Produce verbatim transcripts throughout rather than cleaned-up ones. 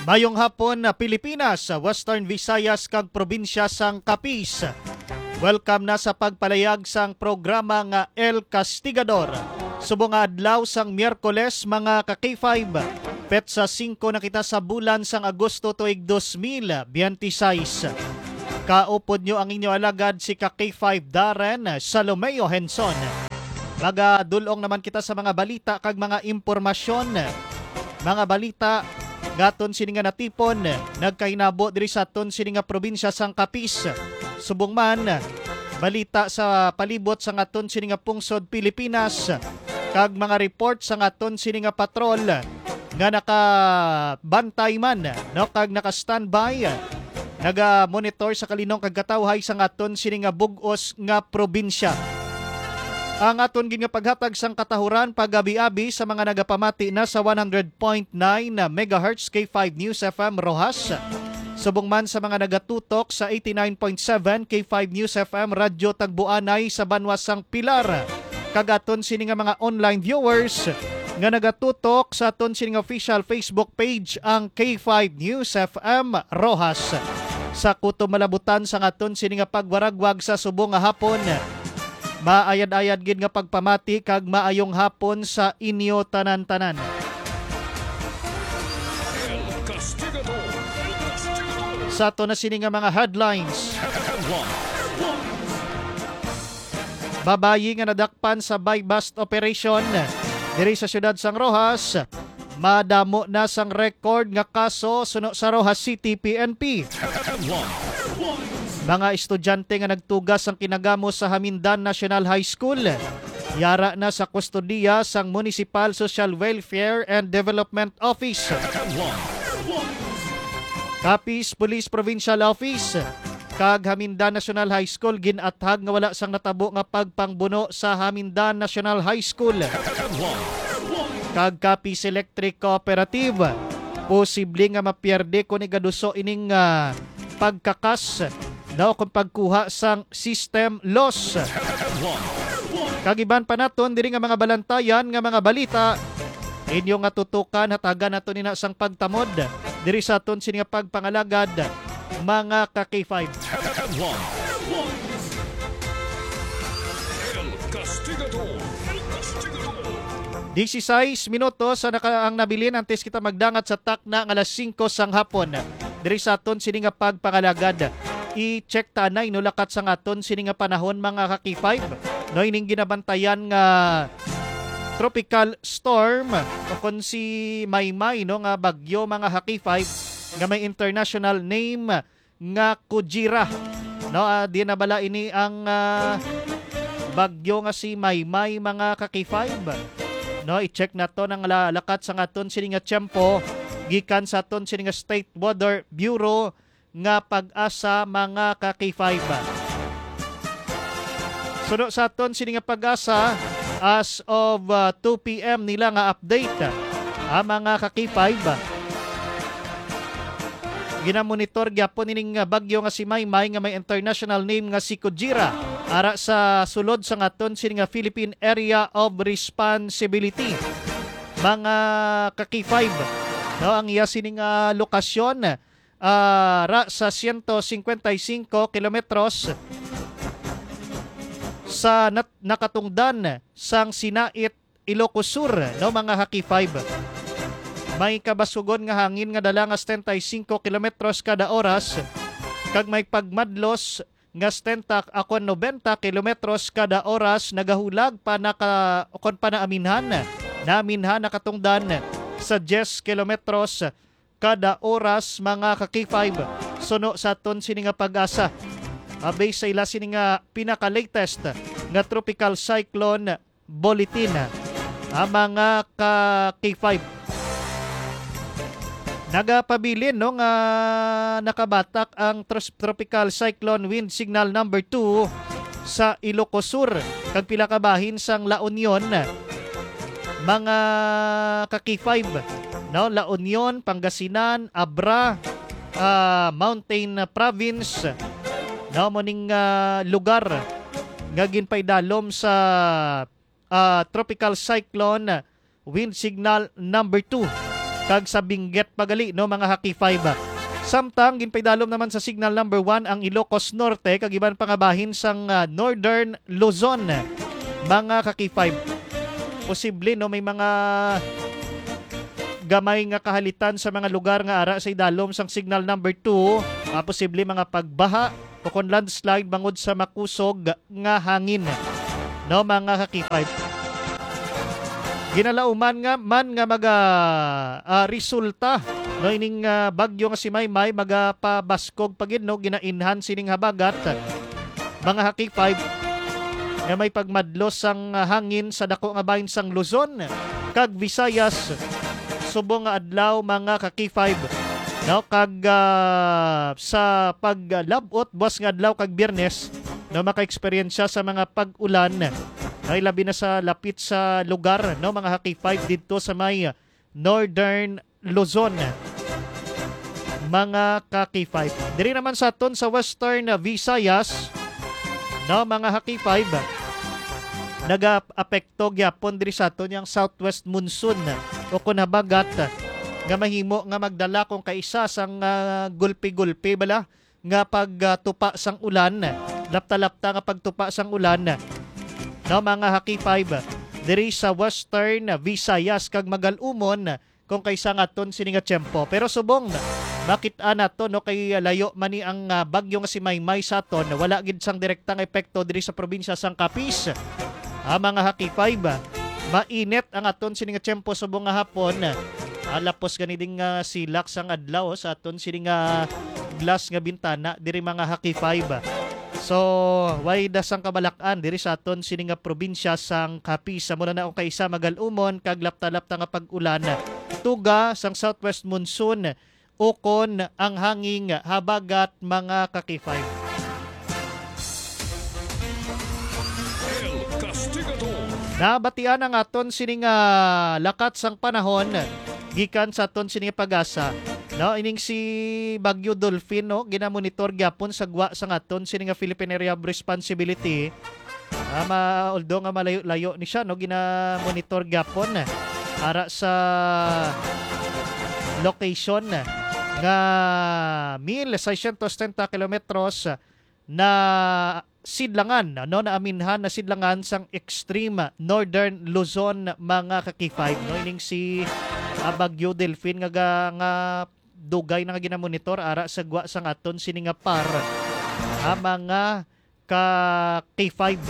Mayong hapon na Pilipinas, Western Visayas kag probinsya sang Capiz. Welcome na sa pagpalayag sang programa nga El Castigador. Subong nga adlaw sang Miyerkules mga ka-K five. Petsa singko na kita sa bulan sang Agosto tuig dos mil twenty-six. Kaupod nyo ang inyo alagad si ka-K five Darren Salomeo Henson. Magadulong naman kita sa mga balita kag mga impormasyon. Mga balita gaton sini nga natipon, nagkahinabo diri sa aton sini nga probinsya sang Capiz. Subong man, balita sa palibot sa aton sini nga pungsod Pilipinas, kag mga report sa aton sini nga patrol nga nakabantay man, no, kag naka-standby, naga-monitor sa kalinong kag katawhay sa aton sini nga bug-os nga probinsya. Ang aton gin nga paghatag sang katahuran pagabi-abi sa mga nagapamati na sa one hundred point nine megahertz K five News F M Rojas. Subong man sa mga nagatutok sa eighty-nine point seven K five News F M Radyo Tagbuanay sa Banwasang Pilar. Kagaton sini nga mga online viewers nga nagatutok sa aton sini nga official Facebook page ang K five News F M Rojas. Sa kuto malabutan sa aton sini nga pagwaragwag sa subong nga hapon. Maayad-ayad gid nga pagpamati kag maayong hapon sa inyo tanan-tanan. Sa to na sini nga mga headlines. Babayi nga nadakpan sa buy-bust operation diri sa siyudad sang Rojas. Madamo na sang record nga kaso suno sa Rojas City P N P. Mga estudyante nga nagtugas ang kinagamo sa Hamindan National High School. Yara na sa kustodiya sang Municipal Social Welfare and Development Office. Capiz Police Provincial Office kag Hamindan National High School ginathag nga wala sang natabo nga pagpangbuno sa Hamindan National High School. Kag Capiz Electric Cooperative posible nga mapierde kung igaduso ining uh, pagkakas daw kung pagkuha sang system loss. Kagiban pa naton diri nga mga balantayan nga mga balita inyo nga tutukan hatagan nato nina sang pagtamod diri sa aton sini nga pagpangalagad mga ka-K five. Disisays minutos sa naka ang nabilin antes kita magdangat sa takna ng alas singko sang hapon diri sa aton sini nga pagpangalagad. I-check tanay no lakat sa aton sini nga panahon mga ka-K five. No ining ginabantayan nga tropical storm o kon si Maymay no nga bagyo mga ka-K five nga may international name nga Kujira. No uh, di na bala ini ang uh, bagyo nga si Maymay mga ka-K five. No i-check nato nang lakat sa aton sini nga tiyempo gikan sa aton sini nga State Weather Bureau nga pag-asa mga ka-K five. Suno sa aton sini nga pag-asa as of uh, two p.m. nila nga update ang mga ka-K five. Ginamonitor gyapon ining bagyo nga si Maymay nga may international name nga si Kujira ara sa sulod sa aton sini nga Philippine Area of Responsibility. Mga ka-K five, no, ang iya sini nga lokasyon Uh, ra sa one hundred fifty-five kilometros sa nat- nakatungdan sang Sinait, Ilocos Sur, no mga ka-K five. May kabasugon nga hangin nga dala nga seventy-five kilometros kada oras kag may pagmadlos nga setenta akon ninety kilometros kada oras nagahulag pa naka kon pa naaminhan naaminhan nakatungdan sa ten kilometros kada oras mga ka-K five. Suno sa aton sini nga pag-asa. Abay sa ila sini nga pinaka-latest nga tropical cyclone bulletin ang mga ka-K five. Nagapabilin no nga nakabatak ang tropical cyclone wind signal number two sa Ilocos Sur kag pila ka bahin sang La Union mga ka-K five. No, La Union, Pangasinan, Abra, uh, Mountain Province, no, muning uh, lugar nga ginpay dalom sa uh, tropical cyclone wind signal number two. kag sa Benguet pagali no mga Haki five. Samtang ginpaydalom naman sa signal number one ang Ilocos Norte kag iban pa nga bahin sang uh, Northern Luzon mga Haki five. Posible no may mga gamay nga kahalitan sa mga lugar nga ara sa idalom sang signal number two. Uh, posible mga pagbaha o kon landslide bangod sa makusog nga hangin no mga Haki five. Ginalauman nga man nga maga uh, resulta no ining uh, bagyo nga si Maymay magapabaskog pagid no gina-enhance sining habagat mga Haki five nga may pagmadlos sang uh, hangin sa dako nga bahin sang Luzon kag Visayas subong nga adlaw mga Haki five no kag uh, sa paglabot buwas nga adlaw kag Biyernes no maka-eksperyensya sa mga pag-ulan ay labi na sa lapit sa lugar no mga Haki five dito sa may Northern Luzon mga Haki five. Diri naman sa aton sa Western Visayas no mga Haki five naga-apekto gyapon diri sa aton yang southwest monsoon o kun habagat nga mahimo nga magdala kung kaisa sang uh, gulpi-gulpi bala nga pagtupa uh, sang ulan, lapta-lapta nga pagtupa sang ulan no mga Haki five diri sa Western Visayas kag magalumon kung kaysa nga aton sini nga tiyempo. Pero subong makit-a nato no kay layo man ni ang uh, bagyo nga si Maymay sa aton, wala gid sang direktang epekto diri sa probinsya sang Capiz. Ah, mga Haki five, mainit ang aton sini nga tiyempo subong nga hapon. Alapos gani ding uh, silak sang adlaw sa aton sini nga glass nga bintana diri mga Haki five. So, way dasang kabalakan diri sa aton sini nga probinsya sang Capiz. Sa muna na kung kaysa magalumon kag lapta-lapta nga pag-ulan. Tuga sang southwest monsoon ukon ang hanging habagat mga Haki five. Nabatian ang aton sini nga lakat sang panahon gikan sa aton sini nga pag-asa. No, ining si Bagyo Dolphin no, ginamonitor gyapon sa gwa sang aton sini nga Philippine Area of Responsibility. Ama um, although nga malayo-layo ni siya no, ginamonitor gyapon ara sa location nga mil seiscientos treinta kilometros na sidlangan no, na aminhan na sidlangan sang extreme northern Luzon mga Haki five no, ining si uh, Bagyo Delphin nga, nga dugay na nga ginamonitor ara sa gwa sang aton sini nga par uh, mga Haki five.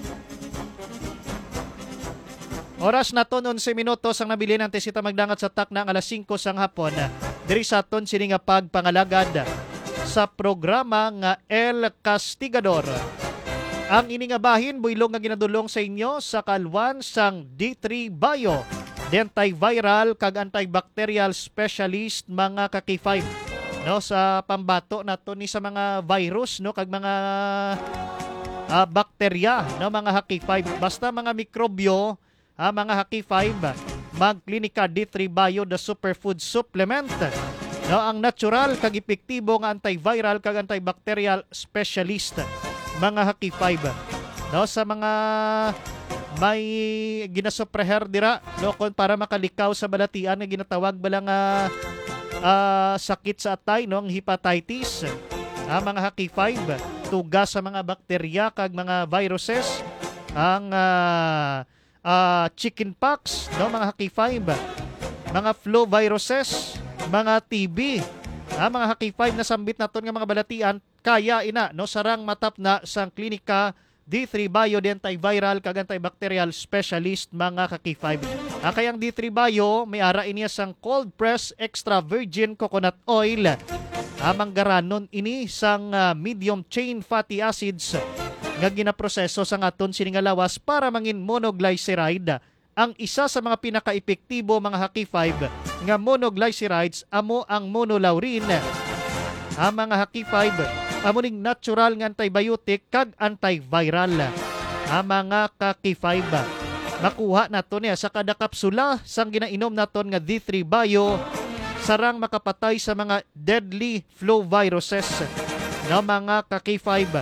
Oras na to onse minutos ang nabili ng tesita magdangat sa tak na ang alas singko sang hapon diri sa aton sini nga pagpangalagad sa programa nga El Castigador. Ang ini nga bahin builog nga ginadulong sa inyo sa kalwan sang D three Bio, antiviral kag antibacterial specialist mga Haki five. No, sa pambato nato ni sa mga virus no kag mga uh, bakterya no mga Haki five. Basta mga mikrobyo ah, mga Haki five, magklinika D three Bio the superfood supplement. No, ang natural kag epektibo nga antiviral kag antibacterial specialist mga Haki five. No, sa mga may ginasopreher dira no kon para makalikaw sa balatian nga ginatawag bala nga uh, sakit sa atay no, ang hepatitis. Ah, mga Haki five, tuga sa mga bakterya kag mga viruses ang uh, uh, chickenpox no mga Haki five, mga flu viruses, mga T B. Ah, mga Haki five na sambit naton nga mga balatian kaya ina no sarang matap na sang klinika D three Bio the antiviral kag antibacterial specialist mga Haki five. Ah, kayang D three Bio may ara iniya sang cold press extra virgin coconut oil. Amang garanon ini sang uh, medium chain fatty acids nga ginaproseso sa aton sini nga lawas para mangin monoglyceride. Ang isa sa mga pinaka-epektibo mga Haki five nga monoglycerides amo ang monolaurin. Ang mga Haki five amo ning natural nga antibiotic kag antiviral. Ang mga Haki five makuha nato niya sa kada kapsula sang ginainom naton nga D three Bio sarang makapatay sa mga deadly flu viruses. No mga Haki five.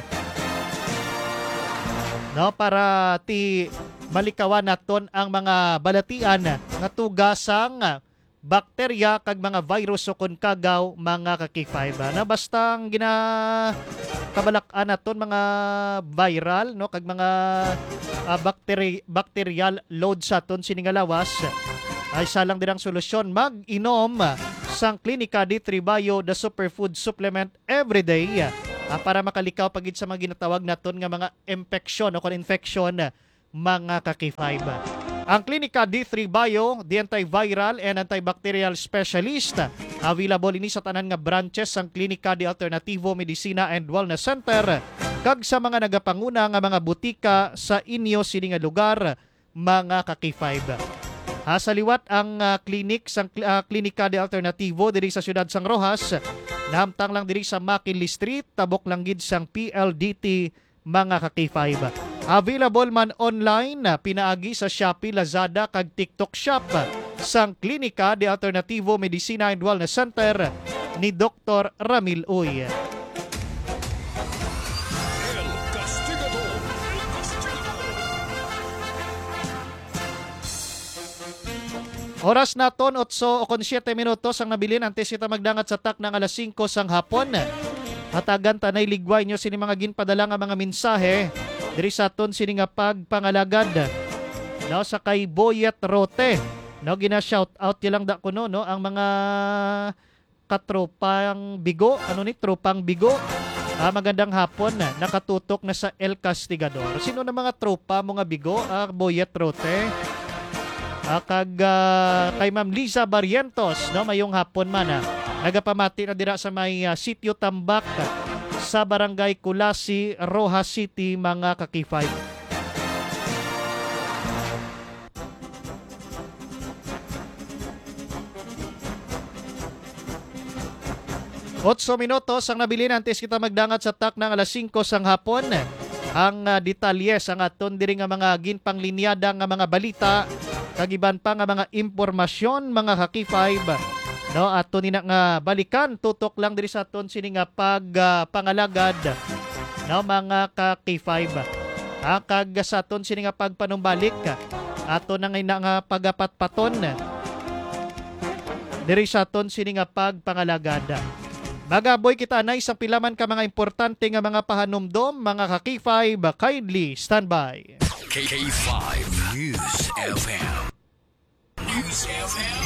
No, para ti malikawan naton ang mga balatian nga tugasang bakterya kag mga virus o kon kagaw mga ka-K five. Na bastang gina kabalak-an naton mga viral no kag mga uh, bakteri bacterial load sa ton sini nga lawas ay salang dirang solusyon mag-inom sang Clinica D three Bio the superfood supplement every day uh, para makalikaw pagid sa mga ginatawag naton nga mga infection o kon infection mga ka-K five. Ang Clinica D three Bio, the antiviral and antibacterial specialist, available ini sa tanan nga branches sang Clinica de Alternativo Medicina and Wellness Center kag sa mga nagapanguna nga mga butika sa inyo sini nga lugar mga ka-K five. Ha, sa liwat ang uh, clinic sang uh, Clinica de Alternativo diri sa siyudad Sang Rojas, nahamtang lang diri sa McKinley Street, tabok lang gid sang P L D T mga ka-K five. Available man online pinaagi sa Shopee, Lazada kag TikTok Shop sang Clinica de Alternativo Medicina and Wellness Center ni Doctor Ramil Uy. Oras naton eight o seven minutos ang nabilin antes kita magdangat sa tak ng alas five sang hapon. Hatagan tanay ligway nyo sini mga ginpadala nga mga mensahe diri sa aton sini nga pagpangalagad no sa kay Boyet Rote no gina shout out lang da kuno no ang mga katropang bigo ano ni tropang bigo ah, magandang hapon nakatutok na sa El Castigador. Sino na mga tropa mo nga bigo ah, Boyet Rote ah, kag uh, kay Ma'am Liza Barrientos no mayong hapon man ah. Nagapamati na dira sa may uh, Sitio Tambak sa Barangay Kulasi, Rojas City mga ka-K five. Otso minutos ang nabilin antes kita magdangat sa tak ng alas five sang hapon. Ang uh, detalye ang aton diri nga mga ginpanglinyada nga mga balita kagiban pa nga mga impormasyon mga ka-K five. No, ato ni na nga balikan tutok lang diri sa aton sini nga pag uh, pangalagad no mga ka-K five. Ah, kag sa aton sini nga pagpanumbalik ato na nga nga pagapat-paton diri sa aton sini nga pagpangalagad. Magaboy kita na isang pilaman ka mga importante nga mga pahanumdom mga ka-K five, kindly standby. K five News F M. News F M.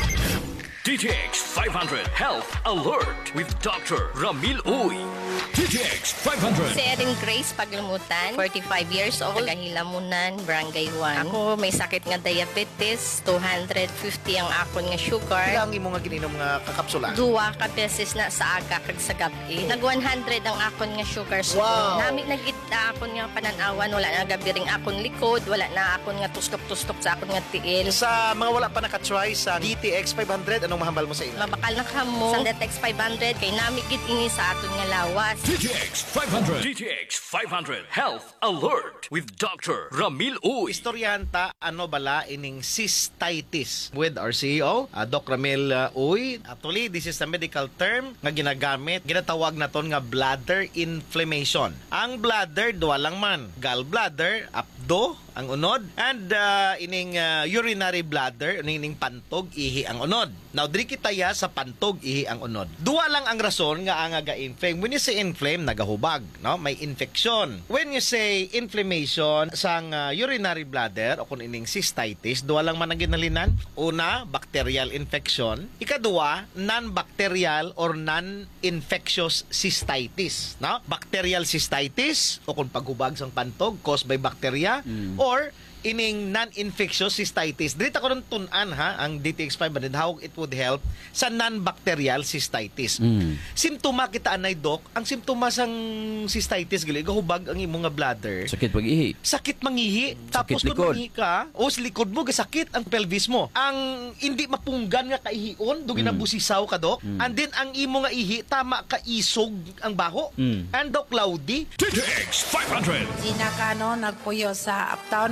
D T X five hundred Health Alert with Doctor Ramil Uy. D T X five hundred. Si Erin Grace Paglumutan, forty-five years old, taga-Hilamunan, Barangay one. Ako may sakit nga diabetes, two hundred fifty ang akon nga sugar. Ilang imo nga gininom nga kakapsula? Duwa ka beses na sa aga kag sa gabi. Nag one hundred ang akon nga sugar so Wow. nami nagita akon nga pananawan, wala na gabi ring akon likod, wala na akon nga tustok-tustok sa akon nga tiil. Sa mga wala pa nakatry sa D T X five hundred, anong mahambal mo sa ila? Mabakal na kamo sa D T X five hundred kay nami gid ini sa aton nga lawas. D T X five hundred. D T X five hundred Health Alert with Doctor Ramil Uy. Istoryahan ta ano bala ining cystitis with our C E O, uh, Doc Ramil uh, Uy. Actually, this is a medical term nga ginagamit, ginatawag naton nga bladder inflammation. Ang bladder duwa lang man, gallbladder, apdo ang unod, and uh, ining uh, urinary bladder, ining pantog, ihi ang unod. Now, diri kita ya sa pantog, ihi ang unod. Duwa lang ang rason nga ang ga-inflame. When you say inflame, nagahubag, no? May infection. When you say inflammation sang uh, urinary bladder o kung ining cystitis, duwa lang man ang ginalinan. Una, bacterial infection. Ikaduwa, non-bacterial or non-infectious cystitis, no? Bacterial cystitis o kung paghubag sang pantog caused by bacteria, mm. or ining non-infectious cystitis. Dito ko rin tunan ha, ang D T X five hundred, how it would help sa non-bacterial cystitis. Mm. Simptoma kita anay, Doc. Ang simptoma sang cystitis, gali, gahubag ang imong nga bladder. Sakit pag-ihi. Sakit mangihi. Tapos Sakit kung likod. mangihi ka, o sa likod mo, gasakit ang pelvis mo. Ang hindi mapunggan nga kaihion, do ginabusisaw ka, Doc. Mm. And then, ang imo nga ihi, tama ka isog ang baho. Mm. And, Doc, cloudy. D T X five hundred. Gina Cano, nagpuyo sa Uptown, Barangay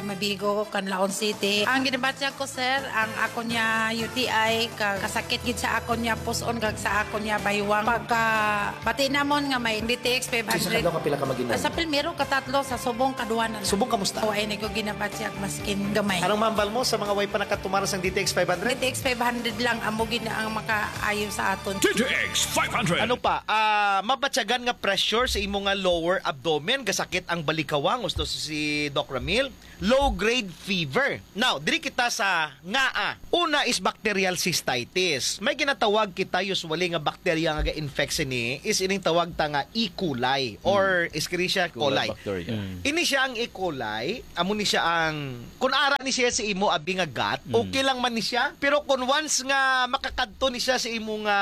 Barangay Mabigo, Canlaon City. Ang ginabatya ko, sir, ang ako niya U T I, kag kasakit gid sa ako niya puson, kag sa ako niya baywang. Pagka pati namon nga may D T X five Sa hundred. kadlaw ka pila ka maginan? Sa Pilmero, katatlo, sa Subong, Kaduanan. Subong kamusta? O, ay ko ginabatya maskin gamay. Anong mambal mo sa mga way pa nakatumaras ng D T X five D hundred? T X five hundred lang amo gid ang makaayo sa aton. D T X five hundred. Ano pa? Ah, mabatyagan nga pressure sa imo nga lower abdomen, gasakit ang balikawang, gusto si Doc Ramil. Low grade fever. Now, diri kita sa ngaa. Una is bacterial cystitis. May ginatawag kita usually nga bacteria nga ga-infection ni is ining tawag ta nga E. coli or Escherichia coli. Ini siya ang E. coli, amo ni siya ang kun ara ni siya sa imo abi nga gut, okay lang man ni siya. Pero kung once nga makakadto ni siya sa imo nga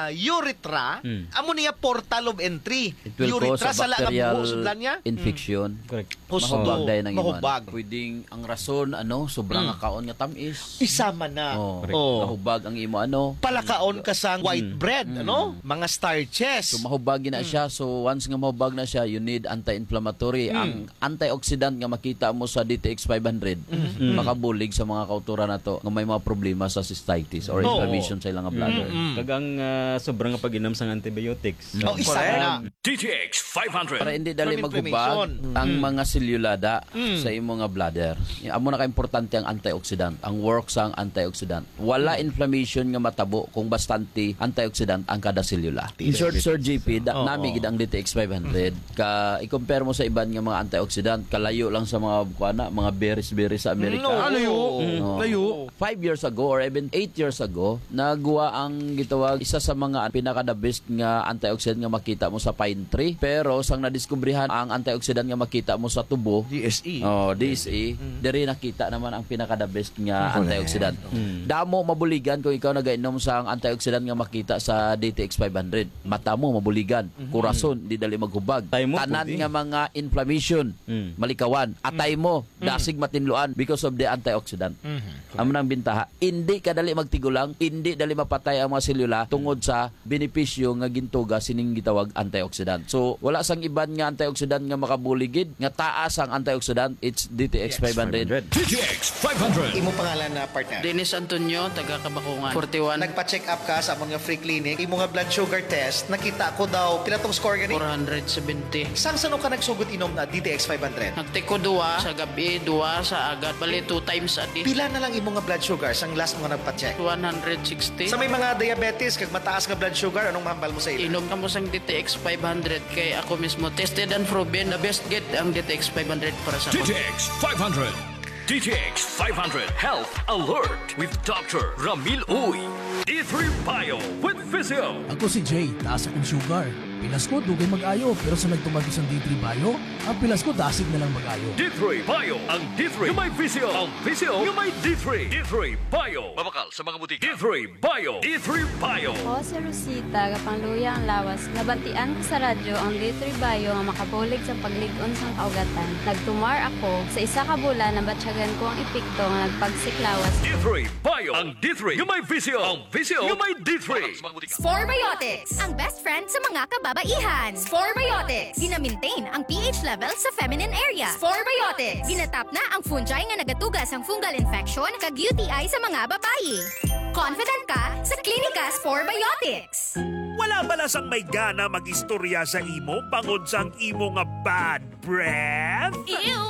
urethra, amo niya portal of entry. It will Urethra cause sa a laang bacterial buhos udlan niya. infection. Correct. Husto. Mahubag dahil ng iman. Mahubag. Pwedeng ang rason, ano, sobrang Mm. akaon nga tamis. Isama na. Oh, Oh. mahubag ang imo, ano. Palakaon ka sa white bread, ano? Mga starches. So mahubag na siya. So once nga mahubag na siya, you need anti-inflammatory. Ang antioxidant nga makita mo sa D T X five hundred, makabulig sa mga kauturan na to nga may mga problema sa cystitis or Oo. inflammation sa ilang nga bladder. Kagang uh, sobrang kapaginam sang antibiotics. Oh, isama na. D T X five hundred. Para hindi dali From maghubag inflammation. ang mga selulada sa imo nga bladder. Amo na ka-importante ang antioxidant, ang work sa ang antioxidant. Wala inflammation nga matabo kung bastante antioxidant ang kada selula. In short, Sir G P, da, Oo. nami gid ang D T X five hundred. Ka i-compare mo sa iban nga mga antioxidant, kalayo lang sa mga kuana, mga berries-berries sa Amerika. No. Layo. No. Layo. Five years ago or even eight years ago, nagawa ang gitawag isa sa mga pinaka-the best nga antioxidant nga makita mo sa pine tree. Pero sang nadiskubrihan ang antioxidant nga makita mo sa tubo, D S E. oh, D S E, diri nakita naman ang pinaka-the best nga antioxidant. Damo mabuligan kung ikaw nagainom sa ang antioxidant nga makita sa D T X five hundred. Mata mo mabuligan, kurason di dali maghubag. Tay mo, Tanan pwede. nga mga inflammation, Mm. malikawan, atay mo, dasig matinluan because of the antioxidant. Amo nang bintaha. Hindi kadali magtigulang, hindi dali mapatay ang mga selula tungod sa benepisyo nga gintuga sining gitawag antioxidant. So wala sang iban nga antioxidant nga makabuligid, nga taas ang antioxidant, it's D T X five hundred. D T X five hundred. Imo pangalan na partner. Dennis Antonio, taga Kabakungan. forty-one, Nagpa-check up ka sa amon nga free clinic, imo nga blood sugar test, nakita ko daw pila tong score gani. four seventy. Sang sano ka nagsugod inom na D T X five hundred? Nagtiko duwa sa gabi, duwa sa agad. Bali, two times a day. Pila na lang imo nga blood sugar sang last mo nga nagpa-check? one sixty. Sa may mga diabetes kag mataas nga blood sugar, anong mahambal mo sa ila? Inom ka mo sang D T X five hundred kay ako mismo tested and proven the best get ang D T X five hundred para sa D T ako. X five hundred. D T X five hundred Health Alert with Doctor Ramil Uy. D three Bio with Physio. Ako si Jay, taas akong sugar. Pilas ko, dugay mag-ayo. Pero sa nagtumagos ng D three Bio, ang pilas ko dasig na lang mag-ayo. D three Bio. Ang D three yung may Physio. Ang Physio yung may D three. D three Bio. Mabakal sa mga butika. D three Bio. D three Bio. Ako si Rosita, kapangluya ang lawas. Nabatian ko sa radyo ang D three Bio nga makabulig sa pagligon sa kaugatan. Nagtumar ako. Sa isa ka bulan, nabatsyagan ko ang epekto nga nagpagsiklawas. D three Bio. Ang D three yung may Physio. Ang Physio yung may D three. Sporebiotics, ang best friend sa mga kababaihan. Sporebiotics, gina-maintain ang pH level sa feminine area. Sporebiotics, ginatap na ang fungi nga nagatugas ang fungal infection kag U T I sa mga babayi. Confident ka sa Klinika Sporebiotics. Wala balas ang may gana mag-istorya sa imo bangod sang imo nga bad breath? Ew!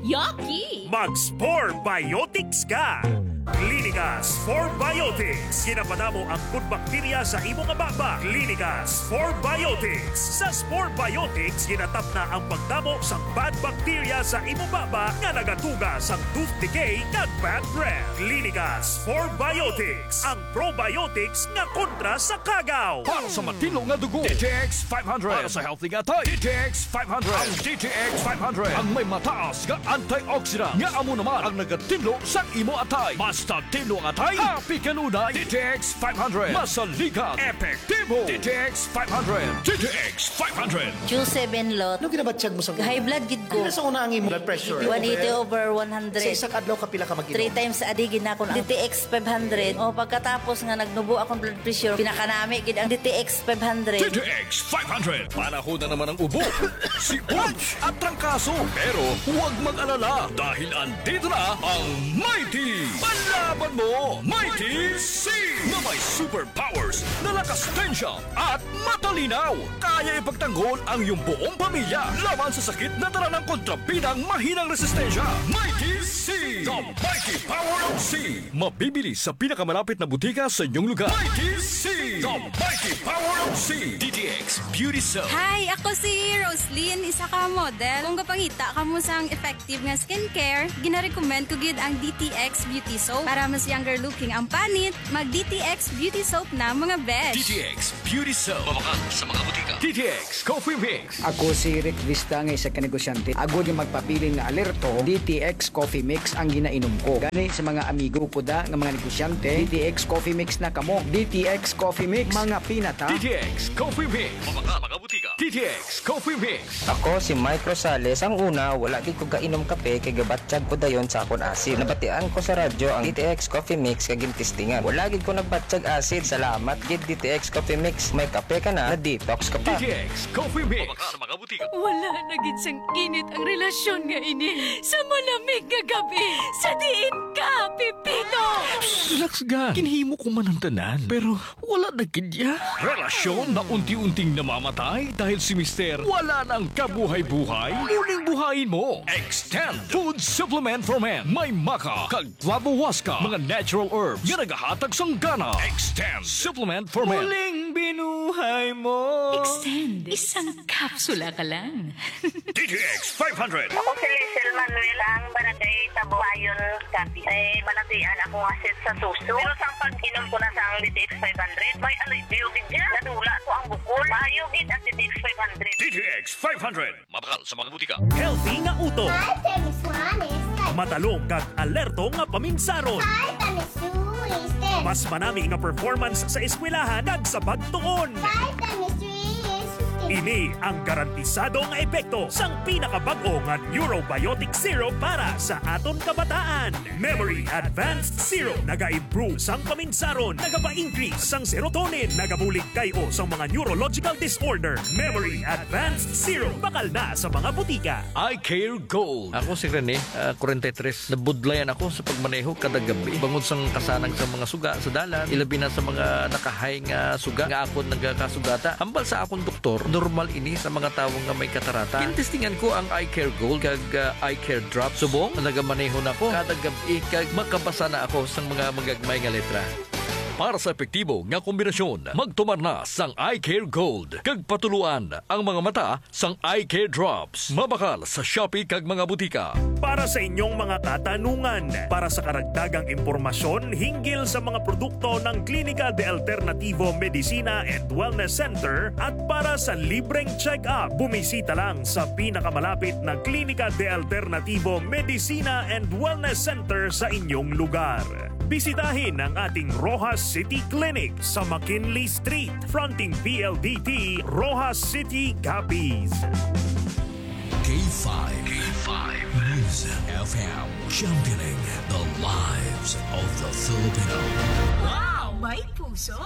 Yucky! Mag-Sporebiotics ka! Klinika Sporebiotics. Ginapadamo ang good bacteria sa imo nga baba. Klinika Sporebiotics. Sa Sporebiotics, ginatap na ang pagdamo sa bad bacteria sa imo baba nga nagatuga sa tooth decay kag bad breath. Klinika Sporebiotics. Ang probiotics nga kontra sa kagaw. Para sa matino nga dugo. D T X five hundred. Para sa healthy nga tayo. D T X five hundred. Ang D T X five hundred. Ang may mataas nga antioxidant. Nga amo naman ang nagatilo sa imo atay. Basta tilo ang atay. Happy kanunay. D T X five hundred. Masaligan. Epektibo. D T X five hundred. D T X five hundred. Q seven lot. Ano ginabatsyag mo sa High blood gid ko. Ano sa una ang imong blood pressure? one eighty over one hundred. Sa isang adlaw ka pila ka mag-inom? Three times sa adigin na ako D T X five hundred. O pagkatapos nga nagnubo akong blood pressure, pinakanami gid ang D T X five hundred. D T X five hundred. Panahon na naman ang ubo, si Punch at trangkaso. Pero huwag mag-alala dahil andito na ang Mighty. Panlaban mo, Mighty C! Na may superpowers na lakas tensya at matalinaw. Kaya ipagtanggol ang iyong buong pamilya laban sa sakit na dala ng kontrabidang mahinang resistensya. Mighty C! The Mighty Power of C! Mabibili sa pinakamalapit na butika sa inyong lugar. Mighty C! The Mighty Power of C! D T X Beauty Soap. Hi, ako si Roslyn, isa ka model. Kung kapangita ka mo sang effective nga skincare, gina-recommend ko gid ang D T X Beauty Soap. Para mas younger looking ang panit, mag-D T X Beauty Soap na mga besh. D T X Beauty Soap. Mabakal sa mga butika. D T X Coffee Mix. Ako si Rick Vista nga isa ka negosyante. Agod yung magpapili nga alerto, D T X Coffee Mix ang ginainom ko. Gani sa mga amigo po da nga mga negosyante, D T X Coffee Mix na kamo. D T X Coffee Mix, mga pinata. D T X Coffee Mix. Mabakal mga butika. D T X Coffee Mix. Ako si Mike Rosales. Ang una, wala gid ko kainom kape kay gabatsyag ko dayon sa akon acid. Nabatian ko sa radyo ang D T X Coffee Mix kag gintistingan. Wala gid ko nagbatsyag acid. Salamat gid D T X Coffee Mix. May kape ka na, na detox ka pa. D T X Coffee Mix. Mabakal sa mga butika. Wala na gid sang init ang relasyon nga ini. Sa malamig nga gabi, sa diin ka, Pipito! Relax ga. Kinhimo ko man ang tanan. Pero wala na kidya. Relasyon na unti-unting namamatay dahil si Mister wala nang kabuhay-buhay. Muling buhayin mo. Extend Food Supplement for Men. May maka, kag flavowaska, mga natural herbs nga nagahatag sang gana. Extend Supplement for Men. Muling binuhay mo. Extend. Isang kapsula ka lang. D T X five hundred. Ako si Lizel Manuel, ang barangay Tabuayon, Capi. Eh, malatian ako asit sa suso. Pero sa pag-inom ko na sa ang D T X five hundred, may alibyo gid dyan. Nadula ko ang bukol. Maayo gid ang D T X five hundred. D T X five hundred. Mabakal sa mga butika. Healthy nga uto. Matalong kag alerto nga paminsaron. Mas manami nga performance sa eskwelahan kag sa pagtuon. Ini ang garantisado nga epekto sang pinakabag-o nga Neurobiotic Syrup para sa aton kabataan. Memory Advanced Syrup naga-improve sang paminsaron, nagapa-increase sang serotonin, nagabulig kayo sang mga neurological disorder. Memory Advanced Syrup bakal na sa mga butika. I Care Gold. Ako si Rene, uh, forty-three. Nabudlayan ako sa pagmaneho kada gabi. Bangod sang kasanang sa mga suga sa dalan, ilabi na sa mga nakahay nga suga nga akon nagkasugata. Hambal sa akong doktor, normal ini sa mga tao nga may katarata. Kintestingan ko ang I Care Gold kag uh, I Care Drop. Subong, nagamaneho na ko kada gabi kag makabasa na ako sang mga magagmay nga letra. Para sa epektibo nga kombinasyon, magtumar na sang I Care Gold. Kag patuluan ang mga mata sang I Care Drops. Mabakal sa Shopee kag mga butika. Para sa inyong mga katanungan, para sa karagdagang impormasyon hinggil sa mga produkto ng Klinika de Alternativo Medicina and Wellness Center at para sa libreng check-up, bumisita lang sa pinakamalapit na Klinika de Alternativo Medicina and Wellness Center sa inyong lugar. Bisitahin ang ating Rojas City Clinic sa McKinley Street, fronting P L D T, Rojas City, Capiz. K five. K five. News F M. Championing the lives of the Filipino. Wow! May puso!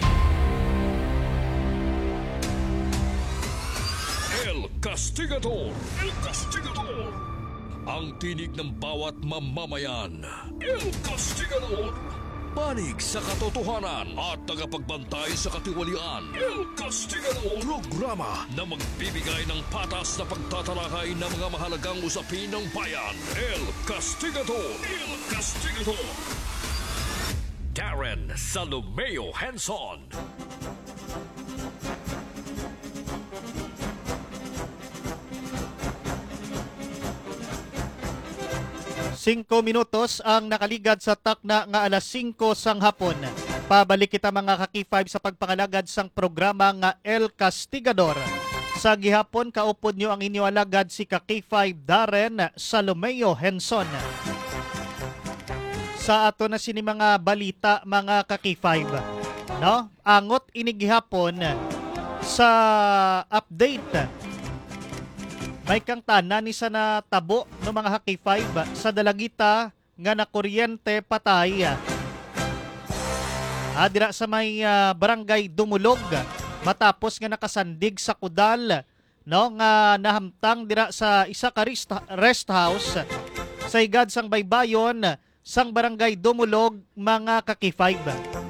El Castigador. El Castigador. Ang tinig ng bawat mamamayan. El Castigador. Panig sa katotohanan at tagapagbantay sa katiwalian. El Castigador. Programa na magbibigay ng patas na pagtatalakay ng mga mahalagang usapin ng bayan. El Castigador. El Castigador. Darren Salomeo Henson. Cinco minutos ang nakaligad sa takna nga alas singko sang hapon. Pabalik kita mga kaki five sa pagpangalagad sang programa nga El Castigador. Sa gihapon kaupod nyo ang inyo alagad si Kaki five Darren Salomeo Henson. Sa ato na sini mga balita mga Kaki five. No? Angot ini gihapon sa update may kang tanan ni sa natabo no mga Haki five sa dalagita nga na kuryente patay. Ah, dira sa may uh, barangay Dumulog matapos nga nakasandig sa kudal no nga nahamtang dira sa isa ka rest, rest house sa igad sang baybayon sang barangay Dumulog mga Kaki five.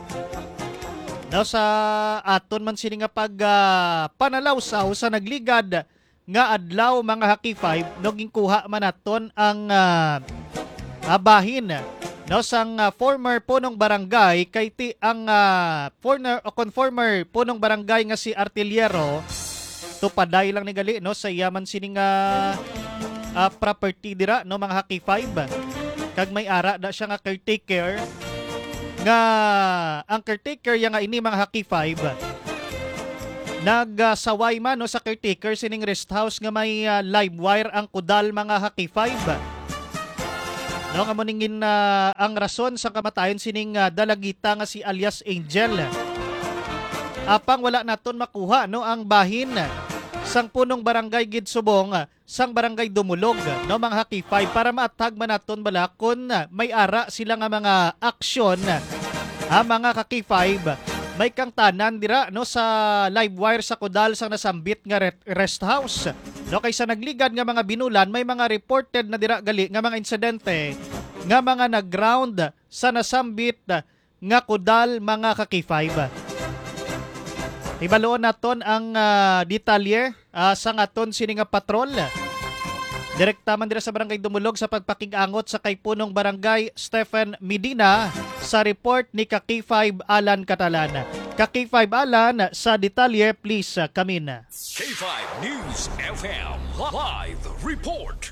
No, sa aton man sini nga pag uh, panalawsaw sa nagligad nga adlaw mga Haki five no ginkuha man naton ang uh, abahin no sang uh, former punong barangay kay ti ang uh, former o conformer punong barangay nga si Artillero tupaday lang ni gali no sa yaman sini nga uh, property dira no mga Haki five kag may ara da siya nga caretaker nga ang caretaker yang nga ini mga Haki five nagsaway uh, man no sa caretaker sining rest house nga may uh, live wire ang kudal mga Haki five. No nga moningin uh, ang rason sa kamatayon sining uh, dalagita nga si alias Angel. Apang wala naton makuha no ang bahin sang punong barangay Gidsubong sang barangay Dumulog no mga Haki five para maatag man naton bala kun may ara sila nga mga aksyon ha mga Haki five may kang tanan dira no sa live wire sa kudal sang nasambit nga rest house no kaysa nagligad nga mga binulan may mga reported na dira gali nga mga insidente nga mga nag-ground sa nasambit nga kudal mga Haki five. Ibaloon naton ang uh, detalye uh, sa ngaton sini nga patrol. Direkta man dira sa barangay Dumulog sa pagpakig-angot sa kay punong barangay Stephen Medina sa report ni Kaki five Alan Catalan. Kaki five Alan sa detalye please uh, come in. K five News F M Live Report.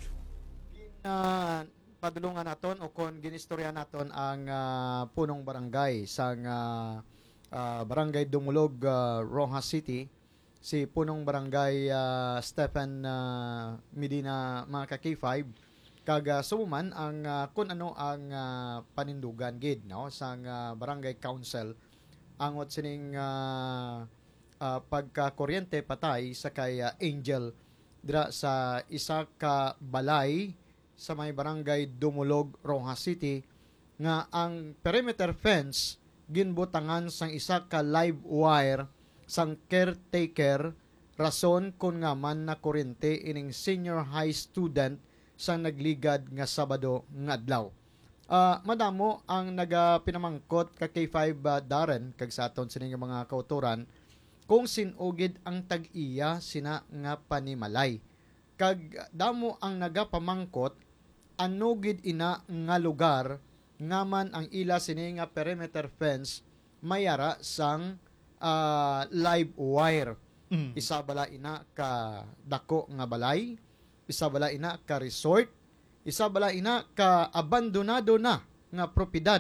Uh, padulungan naton o kon ginistorya naton ang uh, punong barangay sang uh, uh, barangay Dumulog, uh, Rojas City, si punong barangay uh, Stephen uh, Medina mga ka K five kag uh, sumuman ang uh, kun ano ang uh, panindugan gid no sang uh, barangay council angot sining uh, uh, pagka-kuryente patay sa kay uh, Angel dira sa isa ka balay sa may barangay Dumulog, Rojas City nga ang perimeter fence ginbutangan sang isa ka live wire sang caretaker rason kun nga man na kuryente ining senior high student sang nagligad nga Sabado nga adlaw. Uh, madamo ang nagapinamangkot ka K five uh, Darren kag sa aton sining mga kauturan kung sinugid ang tag-iya sina nga panimalay. Kag damo ang nagapamangkot anugid ina nga lugar nga man ang ila sini nga perimeter fence mayara sang uh, live wire. Mm. Isa bala ina ka dako nga balay, isa bala ina ka resort, isa bala ina ka abandonado na nga propiedad.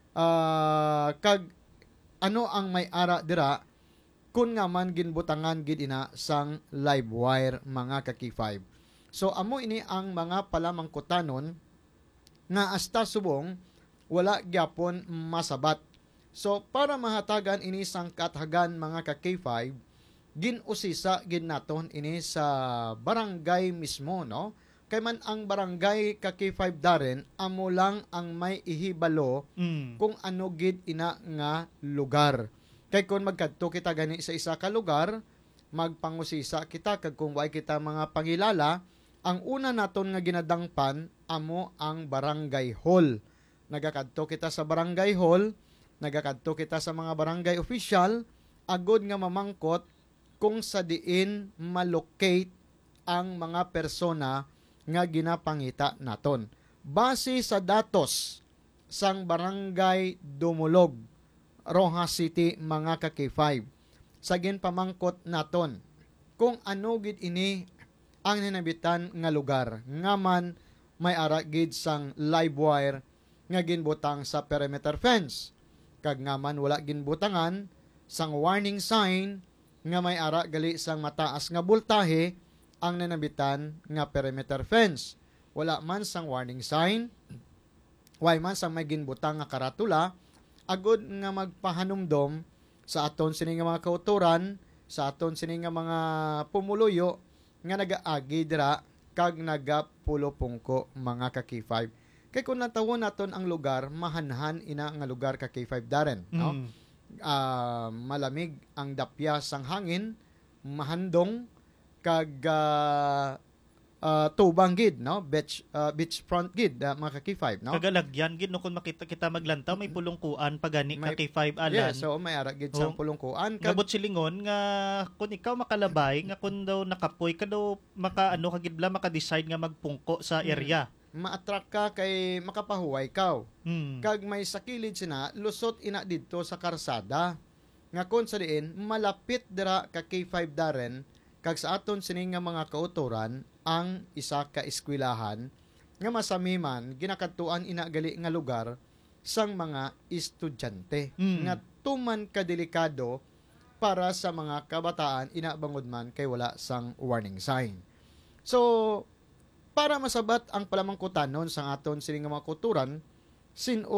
Uh, kag ano ang may ara dira kun nga man ginbutangan gid ina sang live wire mga ka K five. So amo ini ang mga palamangkutanon nga hasta subong wala gyapon masabat. So para mahatagan ini sang kathagan mga ka K five, ginusisa gid naton ini sa barangay mismo no. Kay man ang barangay ka K five Darren amo lang ang may ihibalo mm. kung ano gid ina nga lugar. Kay kung magkadto kita gani sa isa ka lugar, magpangusisa kita kag kung way kita mga pangilala, ang una naton nga ginadangpan amo ang barangay hall. Nagakadto kita sa barangay hall, nagakadto kita sa mga barangay official, agod nga mamangkot kung sa diin malocate ang mga persona nga ginapangita naton. Base sa datos sang barangay Dumulog, Rojas City mga ka K five, sa ginpamangkot naton kung ano gid ini ang ninabitan nga lugar nga man may ara gid sang live wire nga ginbutang sa perimeter fence kag nga man wala ginbutangan sang warning sign nga may ara gali sang mataas nga boltahe ang ninabitan nga perimeter fence. Wala man sang warning sign, way man sang may ginbutang nga karatula, agod nga magpahanumdom sa aton sini nga mga kauturan, sa aton sini nga mga pumuluyo nga nagaagi dira kag nagapulo pungko mga ka K five. Kay kung natawon naton ang lugar, mahanhan ina nga lugar ka K five Darren, no? Mm. Ah, malamig ang dapya sang hangin, mahandong kag ah, ah, tubang gid, no? Beach ah, beachfront gid ah, mga ka K five, no? Kagalagyan gid no kung makita kita maglantaw may pulungkuan pagani ka May- K five alan. Yes, so may ara gid Oh. sang pulungkuan kag Ngabot silingon nga kung ikaw makalabay nga kung daw nakapoy ka daw maka ano kagidla maka-decide nga magpungko sa area. ma-attract ka kay makapahuway kaw. Hmm. Kag may sakilid sina lusot ina didto sa karsada. Nga kon sa diin malapit dira ka K five Darren kag sa aton sini nga mga kautoran ang isa ka eskwelahan nga masamiman ginakadtuan ina gali nga lugar sang mga estudyante Mm. nga tuman kadelikado para sa mga kabataan ina bangod man kay wala sang warning sign. So para masabat ang palamangkutanon sa aton sini nga mga kulturan, sin